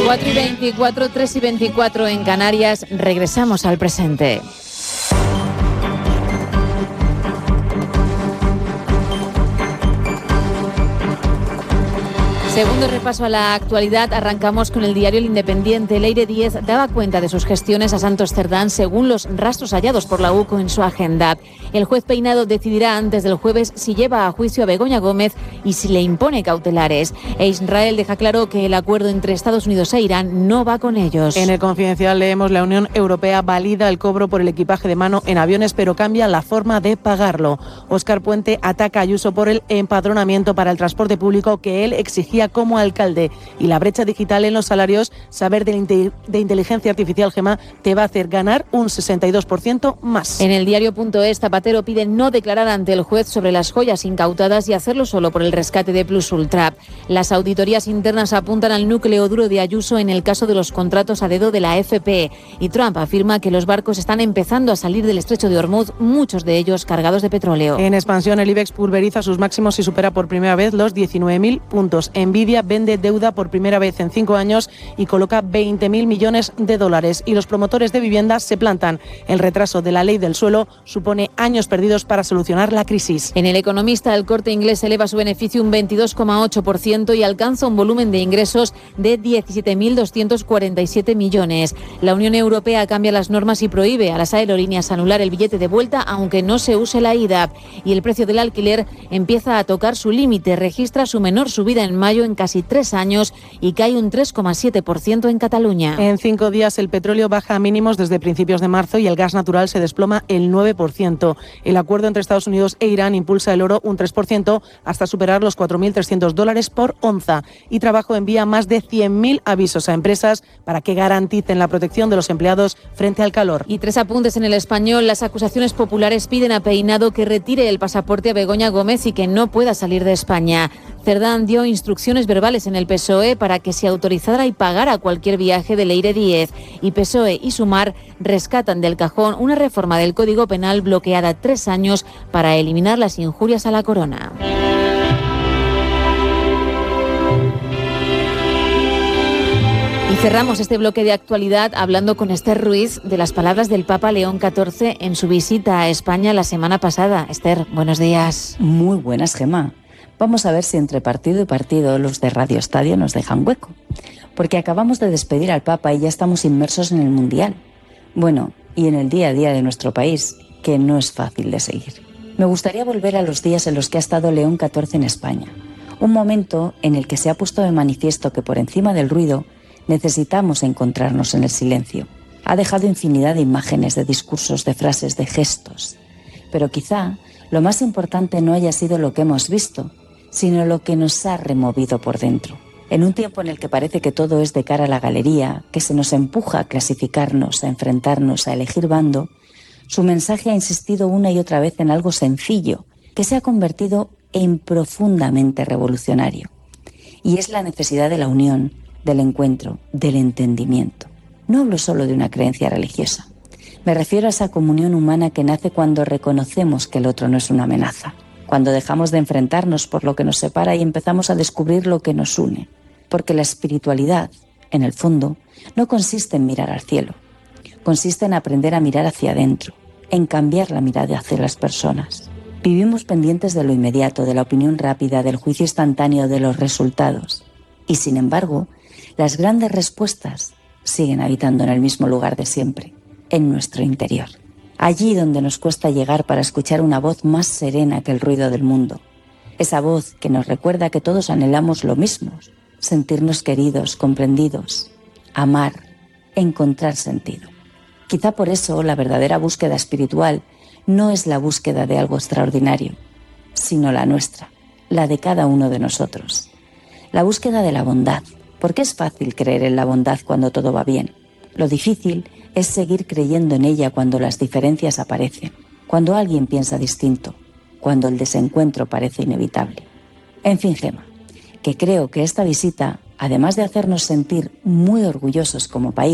4:24, 3:24 en Canarias. Regresamos al presente. Segundo repaso a la actualidad, arrancamos con el diario El Independiente. Leire Díez daba cuenta de sus gestiones a Santos Cerdán según los rastros hallados por la UCO en su agenda. El juez Peinado decidirá antes del jueves si lleva a juicio a Begoña Gómez y si le impone cautelares. E Israel deja claro que el acuerdo entre Estados Unidos e Irán no va con ellos. En El Confidencial leemos: la Unión Europea valida el cobro por el equipaje de mano en aviones, pero cambia la forma de pagarlo. Óscar Puente ataca a Ayuso por el empadronamiento para el transporte público que él exigía como alcalde. Y la brecha digital en los salarios: saber de inteligencia artificial, Gemma, te va a hacer ganar un 62% más. En el diario.es, Zapatero pide no declarar ante el juez sobre las joyas incautadas y hacerlo solo por el rescate de Plus Ultra. Las auditorías internas apuntan al núcleo duro de Ayuso en el caso de los contratos a dedo de la FP. Y Trump afirma que los barcos están empezando a salir del estrecho de Hormuz, muchos de ellos cargados de petróleo. En expansión, el IBEX pulveriza sus máximos y supera por primera vez los 19.000 puntos. Nvidia vende deuda por primera vez en 5 años y coloca 20.000 millones de dólares. Y los promotores de vivienda se plantan. El retraso de la ley del suelo supone años perdidos para solucionar la crisis. En El Economista, El Corte Inglés eleva su beneficio un 22,8% y alcanza un volumen de ingresos de 17.247 millones. La Unión Europea cambia las normas y prohíbe a las aerolíneas anular el billete de vuelta aunque no se use la ida. Y el precio del alquiler empieza a tocar su límite. Registra su menor subida en mayo en casi 3 años y cae un 3,7% en Cataluña. En 5 días el petróleo baja a mínimos desde principios de marzo y el gas natural se desploma el 9%. El acuerdo entre Estados Unidos e Irán impulsa el oro un 3% hasta superar los $4.300 por onza. Y Trabajo envía más de 100.000 avisos a empresas para que garanticen la protección de los empleados frente al calor. Y 3 apuntes en El Español. Las acusaciones populares piden a Peinado que retire el pasaporte a Begoña Gómez y que no pueda salir de España. Cerdán dio instrucciones verbales en el PSOE para que se autorizara y pagara cualquier viaje de Leire Díez. Y PSOE y Sumar rescatan del cajón una reforma del Código Penal bloqueada 3 años para eliminar las injurias a la corona. Y cerramos este bloque de actualidad hablando con Esther Ruiz de las palabras del Papa León XIV en su visita a España la semana pasada. Esther, buenos días. Muy buenas, Gemma. Vamos a ver si entre partido y partido los de Radio Estadio nos dejan hueco. Porque acabamos de despedir al Papa y ya estamos inmersos en el Mundial. Bueno, y en el día a día de nuestro país, que no es fácil de seguir. Me gustaría volver a los días en los que ha estado León XIV en España. Un momento en el que se ha puesto de manifiesto que por encima del ruido necesitamos encontrarnos en el silencio. Ha dejado infinidad de imágenes, de discursos, de frases, de gestos. Pero quizá lo más importante no haya sido lo que hemos visto, sino lo que nos ha removido por dentro. En un tiempo en el que parece que todo es de cara a la galería, que se nos empuja a clasificarnos, a enfrentarnos, a elegir bando, su mensaje ha insistido una y otra vez en algo sencillo, que se ha convertido en profundamente revolucionario. Y es la necesidad de la unión, del encuentro, del entendimiento. No hablo solo de una creencia religiosa. Me refiero a esa comunión humana que nace cuando reconocemos que el otro no es una amenaza, cuando dejamos de enfrentarnos por lo que nos separa y empezamos a descubrir lo que nos une. Porque la espiritualidad, en el fondo, no consiste en mirar al cielo. Consiste en aprender a mirar hacia adentro, en cambiar la mirada hacia las personas. Vivimos pendientes de lo inmediato, de la opinión rápida, del juicio instantáneo, de los resultados. Y sin embargo, las grandes respuestas siguen habitando en el mismo lugar de siempre, en nuestro interior. Allí donde nos cuesta llegar para escuchar una voz más serena que el ruido del mundo. Esa voz que nos recuerda que todos anhelamos lo mismo, sentirnos queridos, comprendidos, amar, encontrar sentido. Quizá por eso la verdadera búsqueda espiritual no es la búsqueda de algo extraordinario, sino la nuestra, la de cada uno de nosotros. La búsqueda de la bondad, porque es fácil creer en la bondad cuando todo va bien. Lo difícil es seguir creyendo en ella cuando las diferencias aparecen, cuando alguien piensa distinto, cuando el desencuentro parece inevitable. En fin, Gemma, que creo que esta visita, además de hacernos sentir muy orgullosos como país,